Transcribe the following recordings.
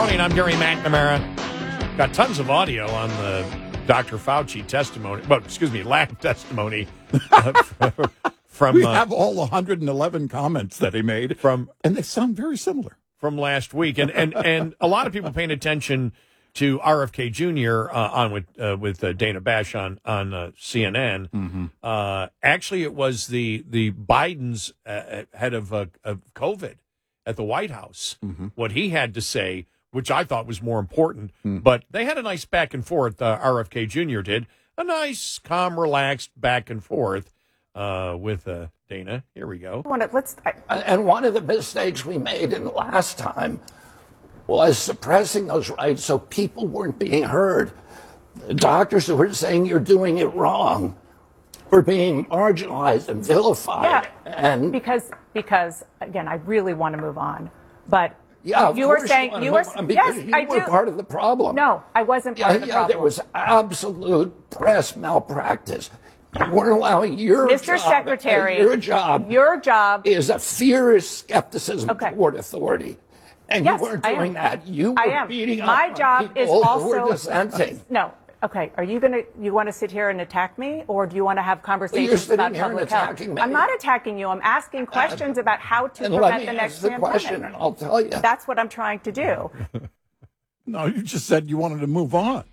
Morning, I'm Gary McNamara. Got tons of audio on the Dr. Fauci testimony, lab testimony from we have all 111 comments that he made and they sound very similar from last week, and a lot of people paying attention to RFK Jr. On with Dana Bash on CNN. Mm-hmm. Actually, it was the Biden's head of COVID at the White House. Mm-hmm. What he had to say, which I thought was more important. But they had a nice back and forth. RFK Jr. did a nice, calm, relaxed back and forth with Dana. Here we go. And one of the mistakes we made in the last time was suppressing those rights so people weren't being heard. The doctors who were saying you're doing it wrong were being marginalized and vilified. Yeah, and because again, I really want to move on, but yeah, you were saying you were yes, I you were do. part of the problem. No, I wasn't part of the problem. There was absolute press malpractice. You weren't allowing Mr. Secretary, your job is a fierce skepticism toward authority. And yes, you weren't doing that. You were beating up My on job is people also who were dissenting. No. Okay. Are you want to sit here and attack me, or do you want to have conversations about public health? Me. I'm not attacking you. I'm asking questions about how to prevent the next pandemic. Question, and I'll tell you. That's what I'm trying to do. No, you just said you wanted to move on.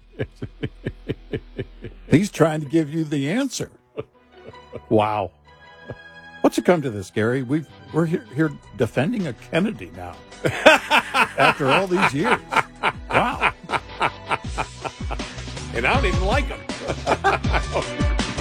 He's trying to give you the answer. Wow. What's it come to this, Gary? We're here defending a Kennedy now. After all these years. Wow. And I don't even like him.